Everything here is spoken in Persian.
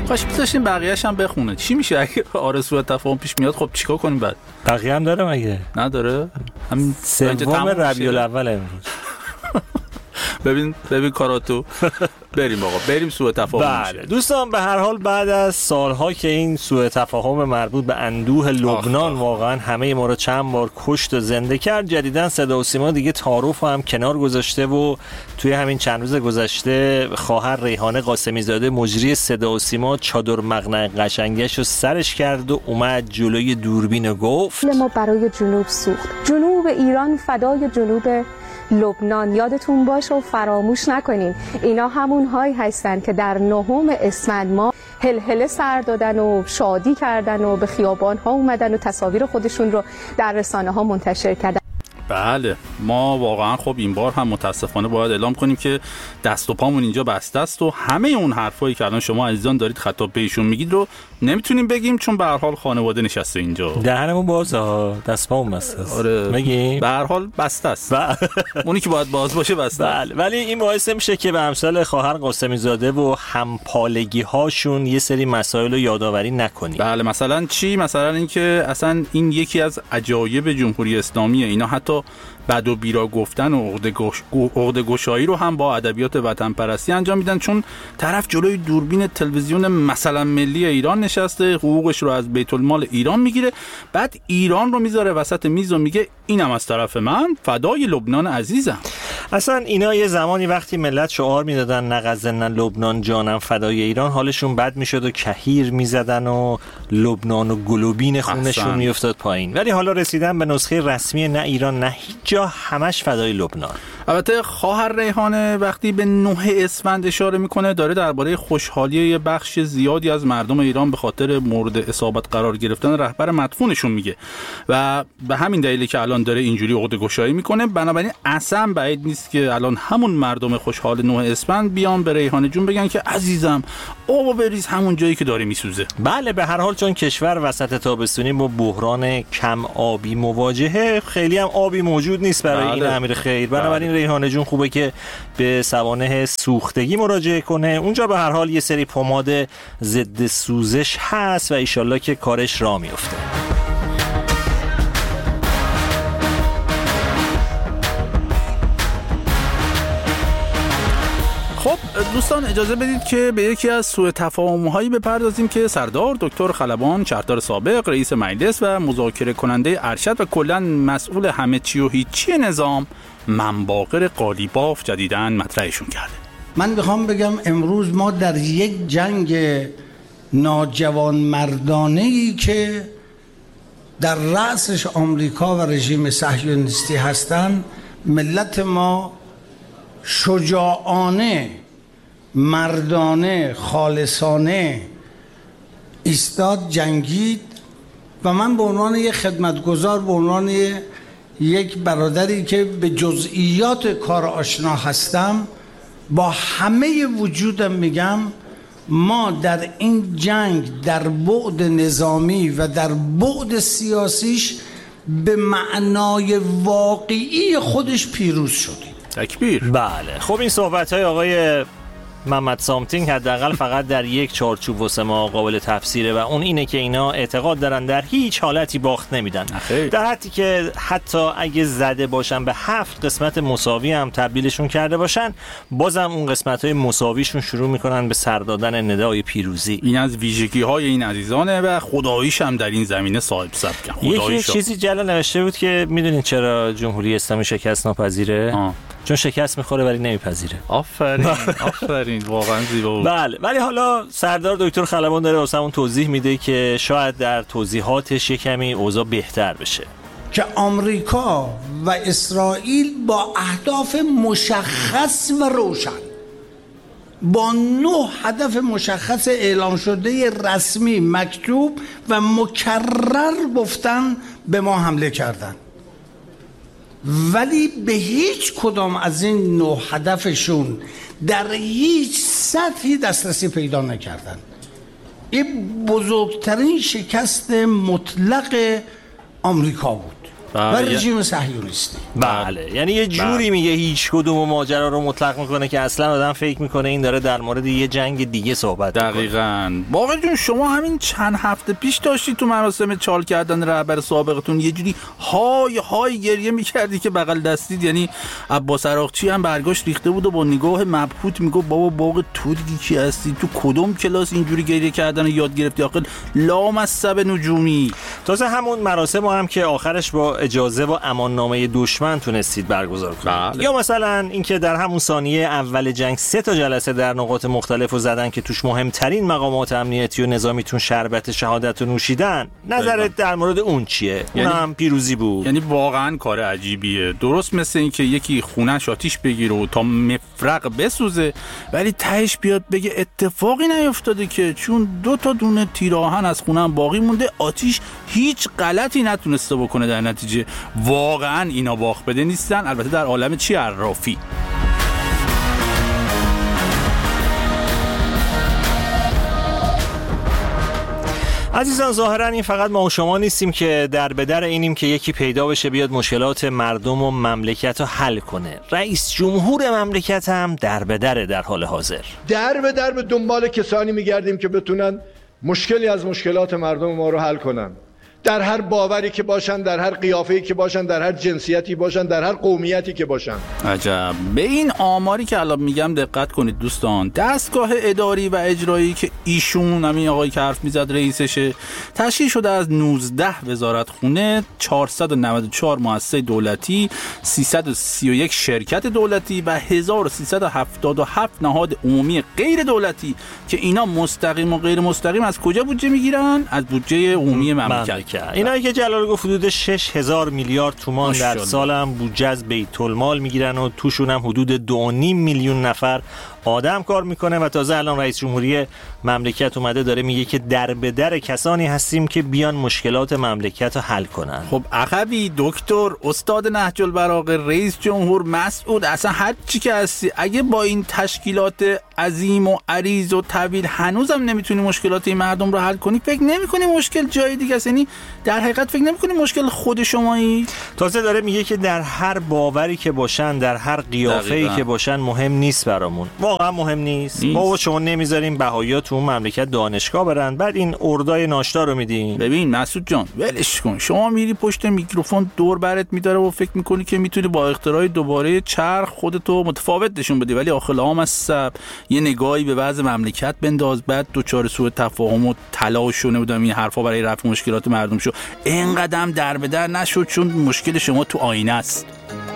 کاش بذاشتیم بقیه‌اش هم بخونه. چی میشه اگه آرزو تفاهم پیش میاد؟ خب چیکار کنیم بعد؟ بقیه هم داره مگه؟ نداره؟ همین سوم ربیع الاول امروز. ببین کاراتو. بریم آقا، بریم سوء تفاهم. بله دوستان، به هر حال بعد از سالها که این سوء تفاهم مربوط به اندوه لبنان واقعا همه ما رو چند بار کشت و زنده کرد، جدیداً صدا و سیما دیگه تعارف هم کنار گذاشته و توی همین چند روز گذشته خواهر ریحانه قاسمی زاده مجری صدا و سیما چادر مقنعه قشنگش رو سرش کرد و اومد جلوی دوربین و گفت ما برای جنوب سوخت، جنوب ایران فدای جنوب لبنان. یادتون باشه و فراموش نکنین اینا همون هایی هستن که در 9 اسفند ما هلهله سر دادن و شادی کردن و به خیابان ها اومدن و تصاویر خودشون رو در رسانه ها منتشر کردن. بله ما واقعا خب این بار هم متاسفانه باید اعلام کنیم که دست و پامون اینجا بسته است و همه اون حرفایی که الان شما عزیزان دارید خطاب بهشون میگید رو نمیتونیم بگیم، چون به هر حال خانواده نشسته اینجا. دهنمون بازه، دست پامون بسته است. آره میگیم به هر حال بسته است. اونی که باید باز باشه بسته. بله ولی این باعث میشه که به امثال خواهر قاسمی زاده و همپالگی هاشون یه سری مسائل رو یادآوری نکنیم. بله مثلا چی؟ مثلا اینکه اصلا این یکی از عجایب جمهوری اسلامیه. اینا حتی بد و بیرا گفتن و عقده گشایی رو هم با ادبیات وطن پرستی انجام میدن، چون طرف جلوی دوربین تلویزیون مثلا ملی ایران نشسته، حقوقش رو از بیت المال ایران میگیره، بعد ایران رو میذاره وسط میز و میگه اینم از طرف من فدای لبنان عزیزم. اصلا اینا یه زمانی وقتی ملت شعار میدادن نغزن لبنان جانم فدای ایران، حالشون بد میشد و کهیر میزدن و لبنان و گلوبین خونشون میافتاد پایین. ولی حالا رسیدن به نسخه رسمی نه ایران نه هیچ جا، همش فدای لبنان. البته خواهر ریحانه وقتی به 9 اسفند اشاره میکنه داره درباره خوشحالی یه بخش زیادی از مردم ایران به خاطر مورد اصابت قرار گرفتن رهبر مدفونشون میگه و به همین دلیلی که الان داره اینجوری عقده گشایی میکنه. بنابراین اصلا بعید نیست که الان همون مردم خوشحال 9 اسفند بیان به ریحانه جون بگن که عزیزم آبو بریز همون جایی که داره میسوزه. بله به هر حال چون کشور وسط تابستونی با بحران کم آبی مواجهه، خیلی هم آبی موجود نیست برای این امیر خیر. بنابراین ریحانه جون خوبه که به سوانح سوختگی مراجعه کنه. اونجا به هر حال یه سری پماد ضد سوزش هست و ایشالله که کارش راه میفته. خب دوستان اجازه بدید که به یکی از سوء تفاهم‌هایی بپردازیم که سردار دکتر خلبان شهردار سابق، رئیس مجلس و مذاکره کننده ارشد و کلاً مسئول همه چی و هیچی نظام منباقر قالیباف جدیداً مطرحشون کرده. من میخوام بگم امروز ما در یک جنگ ناجوان مردانه‌ای که در رأسش آمریکا و رژیم صهیونیستی هستند، ملت ما شجاعانه، مردانه، خالصانه ایستاد، جنگید و من به عنوان یک خدمتگزار، به عنوان یک برادری که به جزئیات کار آشنا هستم، با همه وجودم میگم ما در این جنگ در بعد نظامی و در بعد سیاسیش به معنای واقعی خودش پیروز شدیم. تکبیر. بله خب این صحبت‌های آقای محمد سامتینگ حداقل فقط در یک چارچوب واسه ما قابل تفسیره و اون اینه که اینا اعتقاد دارن در هیچ حالتی باخت نمیدن، در حدی که حتی اگه زده باشن به 7 قسمت مساوی هم تبدیلشون کرده باشن، بازم اون قسمت‌های مساویشون شروع میکنن به سر دادن ندای پیروزی. این از ویژگی‌های این عزیزانه و خداییش هم در این زمینه صاحب سبکن. یکی چیزی جلال نوشته بود که میدونین چرا جمهوری اسلامی شکست ناپذیره؟ چون شکست میخوره ولی نمیپذیره. آفرین واقعا زیبا بود. بله ولی حالا سردار دکتر خلبان داره واسمون توضیح میده که شاید در توضیحاتش یک کمی اوضاع بهتر بشه، که آمریکا و اسرائیل با اهداف مشخص و روشن، با 9 هدف مشخص اعلام شده رسمی مکتوب و مکرر گفتن به ما حمله کردن، ولی به هیچ کدام از این 9 هدفشون در هیچ سطحی دسترسی پیدا نکردن. این بزرگترین شکست مطلق آمریکا بود. و رژیم صهیونیستی. بله، یعنی یه جوری میگه هیچ کدوم ماجرا رو مطلق میکنه که اصلا آدم فکر میکنه این داره در مورد یه جنگ دیگه صحبت میکنه. دقیقاً. باقر جون شما همین چند هفته پیش داشتی تو مراسم چال کردن رهبر سابقتون یه جوری های گریه میکردی که بغل دستید، یعنی عباس عراقچی هم برگاش ریخته بود و با نگاه مبهوت میگفت بابا باغ تو دیگه کی هستی؟ تو کدوم کلاس اینجوری گریه کردن رو یاد گرفتی؟ آخه لامصب نجومی. تازه همون مراسم هم که آخرش با اجازه و اماننامه دشمن تونستید برگزار کنید. یا مثلا اینکه در همون ثانیه اول جنگ 3 جلسه در نقاط مختلفو زدن که توش مهمترین مقامات امنیتی و نظامیتون شربت شهادت رو نوشیدن. نظرت در مورد اون چیه؟ اونم پیروزی بود. یعنی واقعا کار عجیبیه. درست مثل این که یکی خونه‌اش آتیش بگیره و تا مفرق بسوزه، ولی تهش بیاد بگه اتفاقی نیفتاده که چون 2 دونه تیر آهن از خونه‌ام باقی مونده، آتیش هیچ غلطی نتونسته بکنه. در نتیجه واقعا اینا باخت بده نیستن، البته در عالم چی عرافی. عزیزان ظاهرا این فقط ما و شما نیستیم که در به در اینیم که یکی پیدا بشه بیاد مشکلات مردم و مملکت رو حل کنه. رئیس جمهور مملکت هم در به در حال حاضر در به دنبال کسانی میگردیم که بتونن مشکلی از مشکلات مردم ما رو حل کنن، در هر باوری که باشن، در هر قیافه‌ای که باشن، در هر جنسیتی باشن، در هر قومیتی که باشن. عجب. به این آماری که الان میگم دقت کنید دوستان. دستگاه اداری و اجرایی که ایشون همین آقای که حرف میزد رئیسشه، تشکیل شده از 19 وزارتخونه، 494 مؤسسه دولتی، 331 شرکت دولتی و 1377 نهاد عمومی غیر دولتی که اینا مستقیم و غیر مستقیم از کجا بودجه میگیرن؟ از بودجه عمومی مملکت. اینایی که جلال گفت حدود 6000 میلیارد تومان در سال هم بودجه از بیت المال میگیرن و توشون هم حدود 2.5 میلیون نفر آدم کار میکنه و تازه الان رئیس جمهوری مملکت اومده داره میگه که در به در کسانی هستیم که بیان مشکلات مملکت رو حل کنن. خب عقبی دکتر، استاد نهج البلاغه، رئیس جمهور، مسعود، اصلا هر چی که هستی، اگه با این تشکیلات عظیم و عریض و طویل هنوزم نمیتونی مشکلات این مردم رو حل کنی، فکر نمی‌کنی مشکل جای دیگه است؟ یعنی در حقیقت فکر نمی‌کنی مشکل خود شمایی؟ تازه داره میگه که در هر باوری که باشن، در هر قیافه‌ای که باشن مهم نیست برامون. واقعا مهم نیست. ما شما نمیذاریم بهایی‌ها تو مملکت دانشگاه برن، بعد این اردای ناشتا رو میدین. ببین مسعود جان ولش کن. شما میری پشت میکروفون دور برت میداره و فکر میکنی که میتونی با اختراع دوباره چرخ خودتو متفاوت نشون بدی، ولی آخه لامصب یه نگاهی به وضع مملکت بنداز، بعد دوچار سوء تفاهم و تلاش و نمیدونم این حرفا برای رفع مشکلات مردم شو. اینقدر در به در نشد چون مشکل شما تو آینه است.